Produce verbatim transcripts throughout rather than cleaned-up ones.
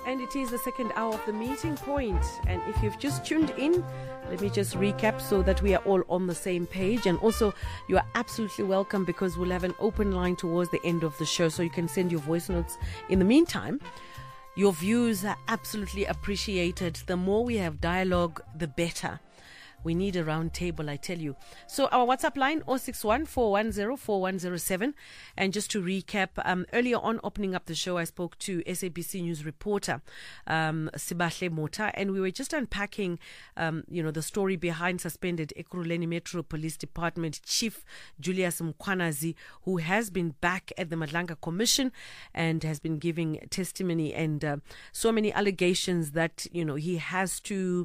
And it is the second hour of the meeting point. And if you've just tuned in, let me just recap so that we are all on the same page. And also, you are absolutely welcome because we'll have an open line towards the end of the show, so you can send your voice notes. In the meantime, your views are absolutely appreciated. The more we have dialogue, the better. We need a round table, I tell you. So our WhatsApp line, zero six one, four one zero, four one zero seven. And just to recap, um, earlier on opening up the show, I spoke to S A B C News reporter um, Sibahle Mota, and we were just unpacking, um, you know, the story behind suspended Ekurhuleni Metro Police Department Chief Julius Mkhwanazi, who has been back at the Madlanga Commission and has been giving testimony and uh, so many allegations that, you know, he has to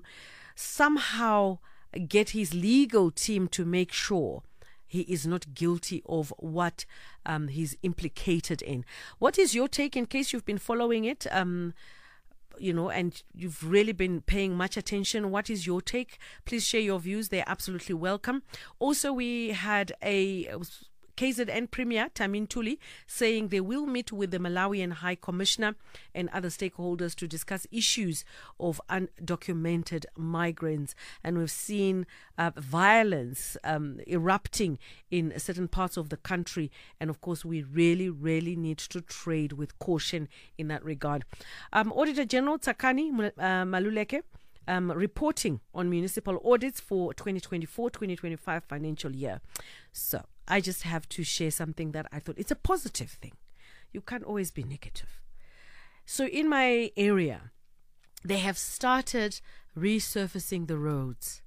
somehow get his legal team to make sure he is not guilty of what um, he's implicated in. What is your take, in case you've been following it, um, you know, and you've really been paying much attention? What is your take? Please share your views. They're absolutely welcome. Also, we had a K Z N Premier Tamin Tuli saying they will meet with the Malawian High Commissioner and other stakeholders to discuss issues of undocumented migrants. And we've seen uh, violence um, erupting in certain parts of the country. And of course, we really, really need to trade with caution in that regard. Um, Auditor General Tsakani uh, Maluleke Um, reporting on municipal audits for twenty twenty-four twenty twenty-five financial year. So I just have to share something that I thought it's a positive thing. You can't always be negative. So in my area, they have started resurfacing the roads.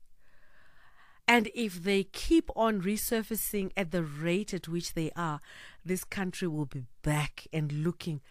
And if they keep on resurfacing at the rate at which they are, this country will be back and looking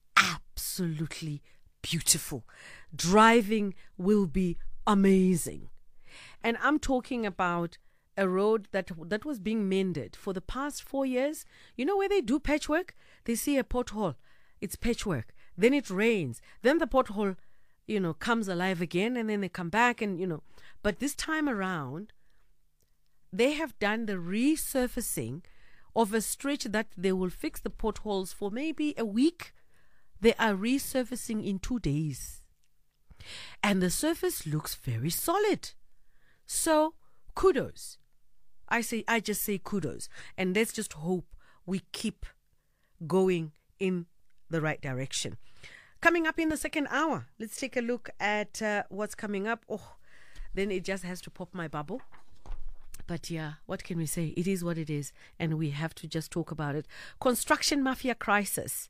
absolutely beautiful. Driving will be amazing. And I'm talking about a road that that was being mended for the past four years. You know where they do patchwork? They see a pothole. It's patchwork. Then it rains. Then the pothole, you know, comes alive again, and then they come back and, you know. But this time around, they have done the resurfacing of a stretch that they will fix the potholes for maybe a week. They are resurfacing in two days. And the surface looks very solid. So, kudos. I say, I just say kudos. And let's just hope we keep going in the right direction. Coming up in the second hour, let's take a look at uh, what's coming up. Oh, then it just has to pop my bubble. But yeah, what can we say? It is what it is. And we have to just talk about it. Construction mafia crisis.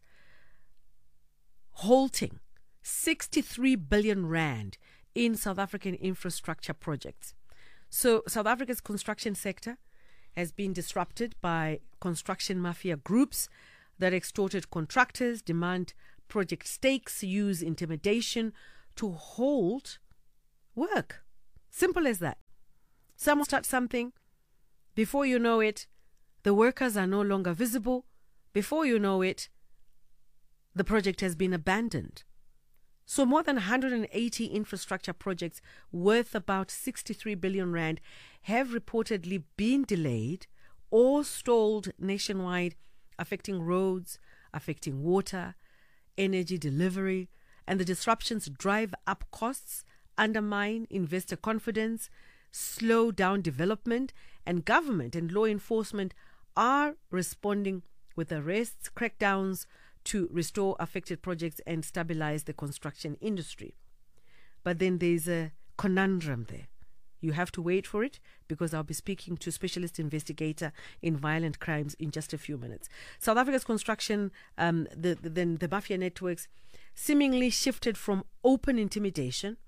Halting sixty-three billion rand in South African infrastructure projects. So South Africa's construction sector has been disrupted by construction mafia groups that extorted contractors, demand project stakes, use intimidation to hold work. Simple as that. Someone starts something, before you know it, the workers are no longer visible. Before you know it, the project has been abandoned. So more than one hundred eighty infrastructure projects worth about sixty-three billion rand have reportedly been delayed or stalled nationwide, affecting roads, affecting water, energy delivery, and the disruptions drive up costs, undermine investor confidence, slow down development, and government and law enforcement are responding with arrests, crackdowns, to restore affected projects and stabilize the construction industry. But then there's a conundrum there. You have to wait for it, because I'll be speaking to specialist investigator in violent crimes in just a few minutes. South Africa's construction, um, the, the, the, the mafia networks seemingly shifted from open intimidation,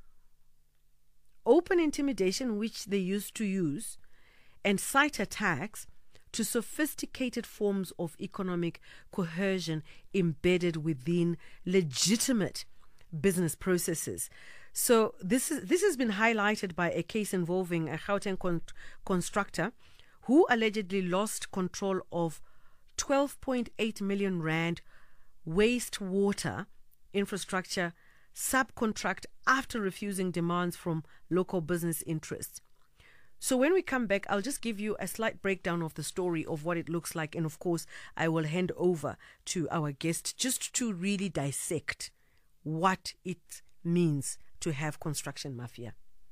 open intimidation which they used to use, and site attacks, to sophisticated forms of economic coercion embedded within legitimate business processes. So this is this has been highlighted by a case involving a Gauteng con- constructor who allegedly lost control of twelve point eight million rand wastewater infrastructure subcontract after refusing demands from local business interests. So when we come back, I'll just give you a slight breakdown of the story of what it looks like. And of course, I will hand over to our guest just to really dissect what it means to have construction mafia.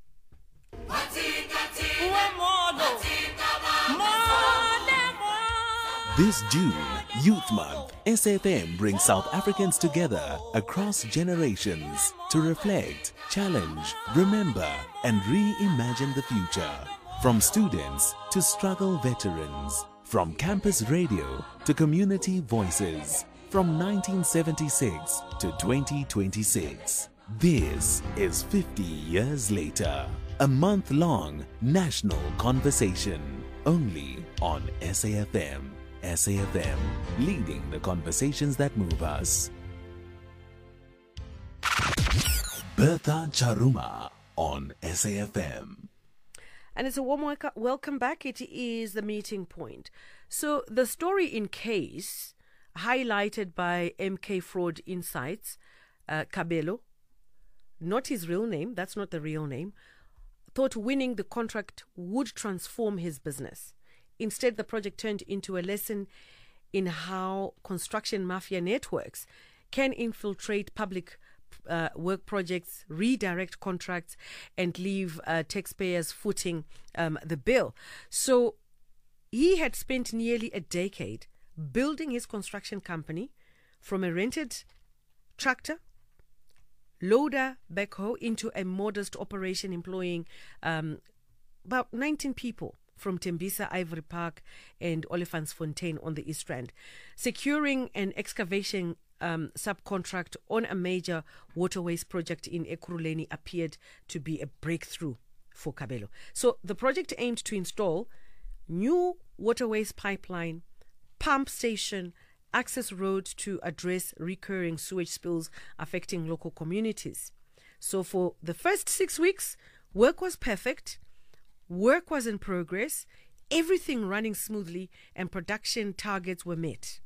This June, Youth Month, S A F M brings South Africans together across generations to reflect, challenge, remember, and reimagine the future. From students to struggle veterans, from campus radio to community voices, from nineteen seventy-six to twenty twenty-six. This is fifty years later. A month-long national conversation only on S A F M. S A F M, leading the conversations that move us. Bertha Charuma on S A F M. And it's a warm welcome back. It is the meeting point. So the story in case, highlighted by M K Fraud Insights, uh, Kabelo, not his real name, that's not the real name, thought winning the contract would transform his business. Instead, the project turned into a lesson in how construction mafia networks can infiltrate public uh, work projects, redirect contracts, and leave uh, taxpayers footing um, the bill. So he had spent nearly a decade building his construction company from a rented tractor, loader backhoe, into a modest operation employing um, about nineteen people from Tembisa Ivory Park and Olifantsfontein on the East Rand, securing an excavation um, subcontract on a major waterways project in Ekurhuleni appeared to be a breakthrough for Kabelo. So the project aimed to install new waterways pipeline, pump station, access road to address recurring sewage spills affecting local communities. So for the first six weeks, work was perfect. Work was in progress, everything running smoothly, and production targets were met.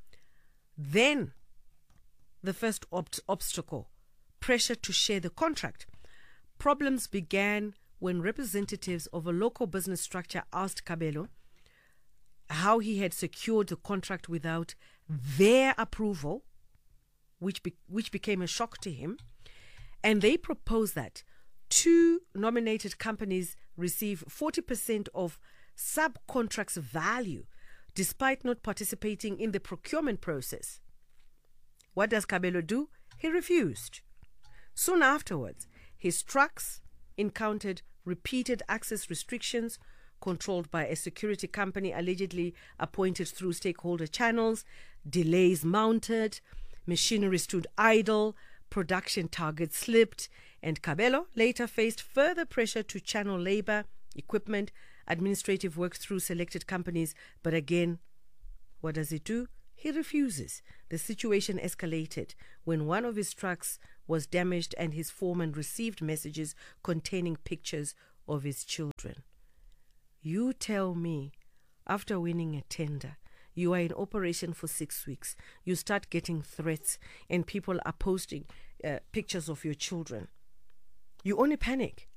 Then, the first ob- obstacle, pressure to share the contract. Problems began when representatives of a local business structure asked Kabelo how he had secured the contract without their approval, which be- which became a shock to him, and they proposed that two nominated companies receive forty percent of subcontracts value despite not participating in the procurement process. What does Kabelo do? He refused. Soon afterwards, his trucks encountered repeated access restrictions controlled by a security company allegedly appointed through stakeholder channels, delays mounted, machinery stood idle, production targets slipped, and Kabelo later faced further pressure to channel labor, equipment, administrative work through selected companies. But again, what does he do? He refuses. The situation escalated when one of his trucks was damaged and his foreman received messages containing pictures of his children. You tell me, after winning a tender, you are in operation for six weeks. You start getting threats and people are posting uh, pictures of your children. You only panic.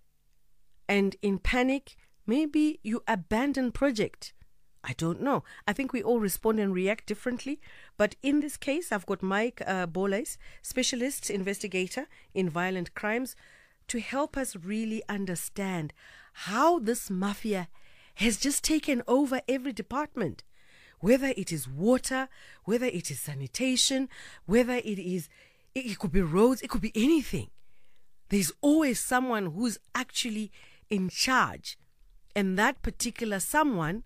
And in panic, maybe you abandon project. I don't know. I think we all respond and react differently. But in this case, I've got Mike uh, Boles, specialist investigator in violent crimes, to help us really understand how this mafia has just taken over every department. Whether it is water, whether it is sanitation, whether it is, it, it could be roads, it could be anything. There's always someone who's actually in charge. And that particular someone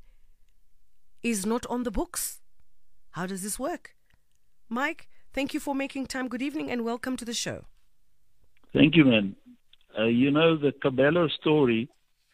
is not on the books. How does this work? Mike, thank you for making time. Good evening and welcome to the show. Thank you, man. Uh, you know, the Kabelo story,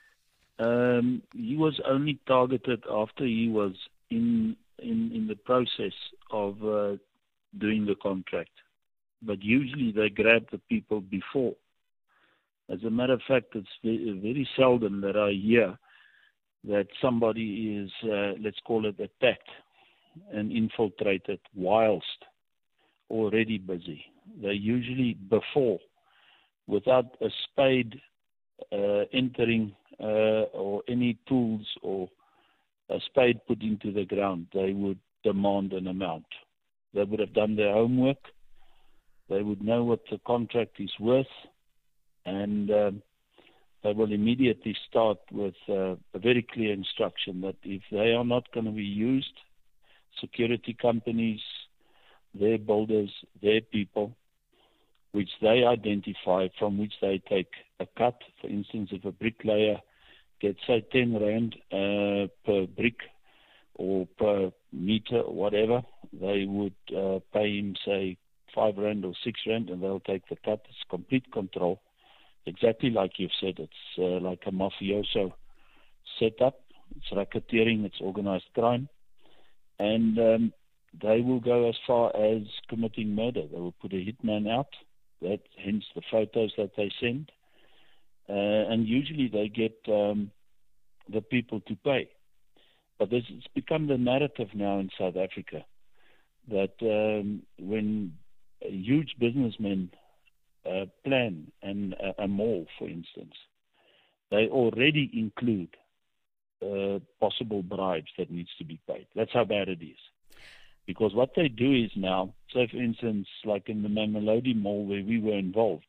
um, he was only targeted after he was in in, in the process of uh, doing the contract. But usually they grab the people before. As a matter of fact, it's very, very seldom that I hear that somebody is, uh, let's call it, attacked and infiltrated whilst already busy. They usually before, without a spade uh, entering uh, or any tools or a spade put into the ground, they would demand an amount. They would have done their homework. They would know what the contract is worth, and um, they will immediately start with uh, a very clear instruction that if they are not going to be used, security companies, their builders, their people, which they identify, from which they take a cut. For instance, if a bricklayer gets, say, ten rand uh, per brick or per meter or whatever, they would uh, pay him, say, five rand or six rand, and they'll take the cut. It's complete control. Exactly like you've said, it's uh, like a mafioso setup. It's racketeering, it's organized crime. And um, they will go as far as committing murder. They will put a hitman out, that hence the photos that they send. Uh, and usually they get um, the people to pay. But this, it's become the narrative now in South Africa that um, when huge businessmen uh, plan and a, a mall, for instance, they already include uh, possible bribes that needs to be paid. That's how bad it is. Because what they do is now, say for instance, like in the Mamelodi Mall where we were involved,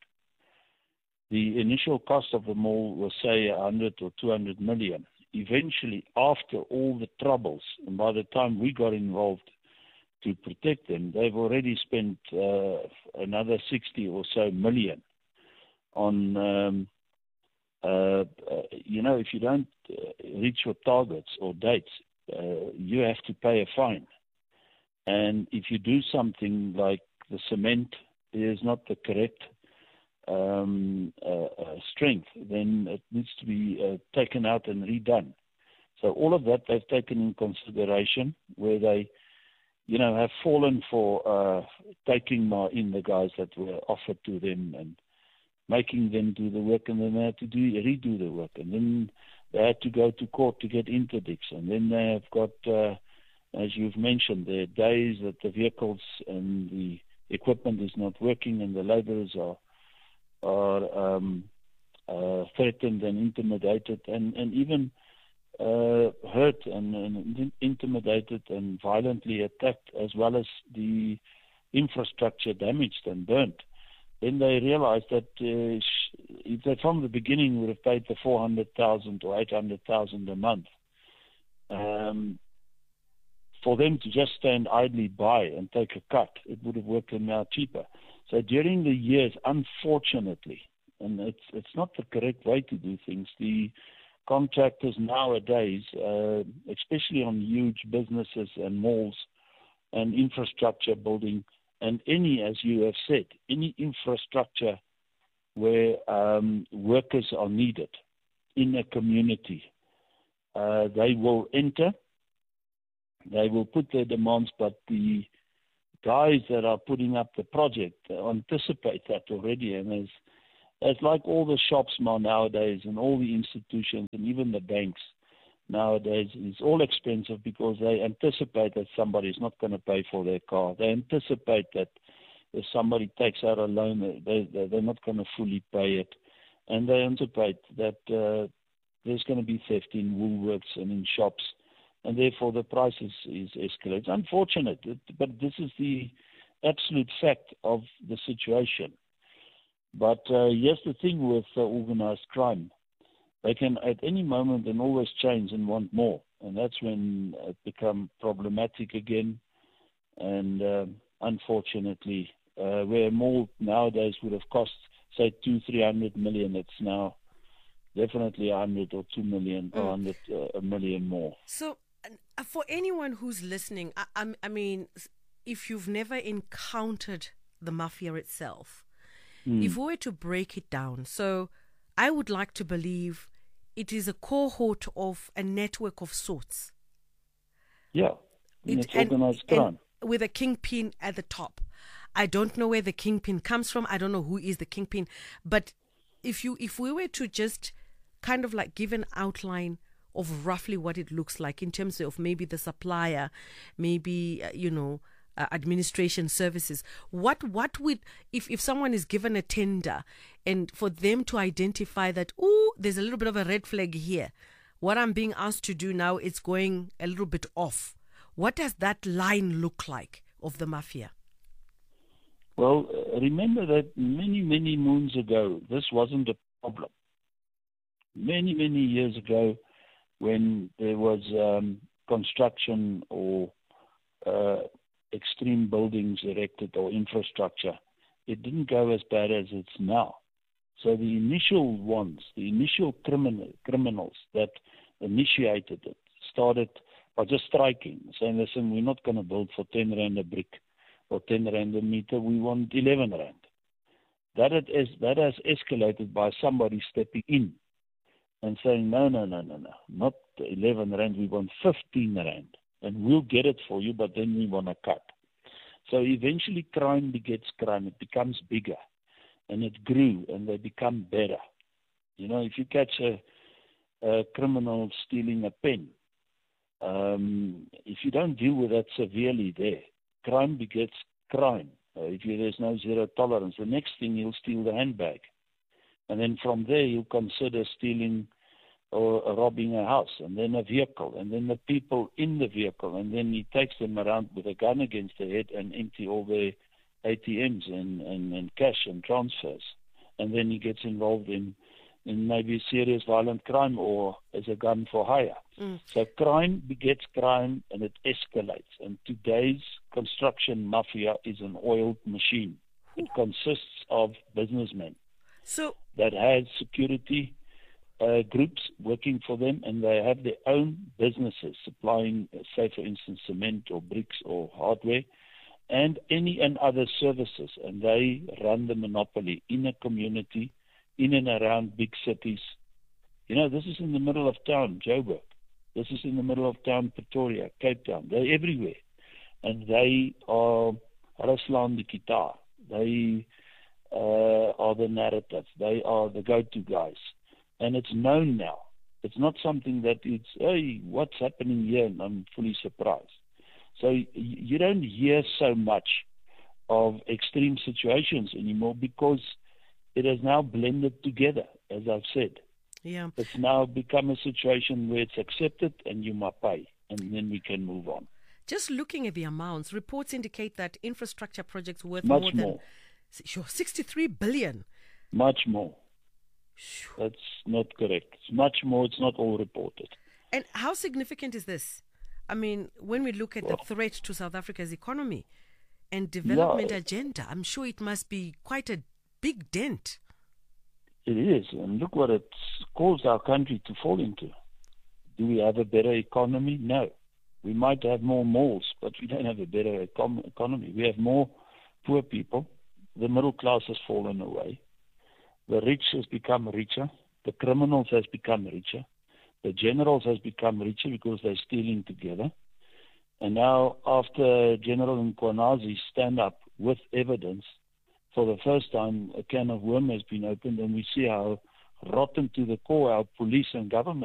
the initial cost of the mall was, say, one hundred or two hundred million. Eventually, after all the troubles, and by the time we got involved to protect them, they've already spent uh, another sixty or so million on, um, uh, uh, you know, if you don't uh, reach your targets or dates, uh, you have to pay a fine. And if you do something like the cement is not the correct um, uh, uh, strength, then it needs to be uh, taken out and redone. So all of that they've taken in consideration, where they, you know, have fallen for uh, taking in the guys that were offered to them and making them do the work, and then they had to do redo the work, and then they had to go to court to get interdicts, and then they have got, uh, as you've mentioned, there are days that the vehicles and the equipment is not working, and the laborers are are um, uh, threatened and intimidated, and and even uh, hurt and, and intimidated and violently attacked, as well as the infrastructure damaged and burnt. Then they realized that uh, if they from the beginning would have paid the four hundred thousand or eight hundred thousand a month, um, for them to just stand idly by and take a cut, it would have worked them out cheaper. So during the years, unfortunately, and it's it's not the correct way to do things, the contractors nowadays, uh, especially on huge businesses and malls and infrastructure building, and any, as you have said, any infrastructure where um, workers are needed in a community, uh, they will enter, they will put their demands, but the guys that are putting up the project anticipate that already, and as as like all the shops nowadays and all the institutions and even the banks nowadays, it's all expensive because they anticipate that somebody is not going to pay for their car. They anticipate that if somebody takes out a loan, they, they, they're not going to fully pay it, and they anticipate that uh, there's going to be theft in Woolworths and in shops, and therefore the price is, is escalates. Unfortunate, but this is the absolute fact of the situation. But uh, yes, the thing with uh, organized crime, they can at any moment and always change and want more, and that's when it becomes problematic again. And uh, unfortunately, uh, where a mall nowadays would have cost, say, two, three hundred million, it's now definitely a hundred or two million, or hundred, uh, a million more. So, uh, for anyone who's listening, I, I, I mean, if you've never encountered the mafia itself, mm. if we were to break it down, so I would like to believe it is a cohort of a network of sorts. Yeah, it, it's organized crime. With a kingpin at the top. I don't know where the kingpin comes from. I don't know who is the kingpin. But if you, if we were to just kind of like give an outline of roughly what it looks like in terms of maybe the supplier, maybe, uh, you know, uh, administration services, what what would, if, if someone is given a tender and for them to identify that, oh, there's a little bit of a red flag here, what I'm being asked to do now is going a little bit off. What does that line look like of the mafia? Well, uh, remember that many, many moons ago, this wasn't a problem. Many, many years ago, when there was um, construction or uh, extreme buildings erected or infrastructure, it didn't go as bad as it's now. So the initial ones, the initial criminal, criminals that initiated it, started by just striking, saying, listen, we're not going to build for ten rand a brick or ten rand a meter, we want eleven rand. That, it is, that has escalated by somebody stepping in and saying, no, no, no, no, no, not eleven rand, we want fifteen rand. And we'll get it for you, but then we want to cut. So eventually crime begets crime. It becomes bigger. And it grew, and they become better. You know, if you catch a, a criminal stealing a pen, um, if you don't deal with that severely there, crime begets crime. Uh, if you, there's no zero tolerance, the next thing he'll steal the handbag. And then from there he'll consider stealing or uh, robbing a house, and then a vehicle, and then the people in the vehicle, and then he takes them around with a gun against their head and empty all their A T Ms and, and, and cash and transfers. And then he gets involved in, in maybe serious violent crime or as a gun for hire. Mm. So crime begets crime, and it escalates. And today's construction mafia is an oiled machine. It consists of businessmen so that has security uh, groups working for them, and they have their own businesses supplying, uh, say, for instance, cement or bricks or hardware, and any and other services, and they run the monopoly in a community, in and around big cities. You know, this is in the middle of town, Joburg. This is in the middle of town, Pretoria, Cape Town. They're everywhere. And they are Ruslan the guitar. They uh, are the narratives. They are the go-to guys. And it's known now. It's not something that it's, hey, what's happening here? And I'm fully surprised. So you don't hear so much of extreme situations anymore because it has now blended together, as I've said. Yeah. It's now become a situation where it's accepted and you must pay, and then we can move on. Just looking at the amounts, reports indicate that infrastructure projects worth much more than more. Sure, sixty-three billion. Much more. Sure. That's not correct. It's much more. It's not all reported. And how significant is this? I mean, when we look at well, the threat to South Africa's economy and development yeah, agenda, I'm sure it must be quite a big dent. It is. And look what it's caused our country to fall into. Do we have a better economy? No. We might have more malls, but we don't have a better econ- economy. We have more poor people. The middle class has fallen away. The rich has become richer. The criminals has become richer. The generals has become richer because they're stealing together. And now, after General Mkhwanazi stand up with evidence, for the first time, a can of worm has been opened, and we see how rotten to the core our police and government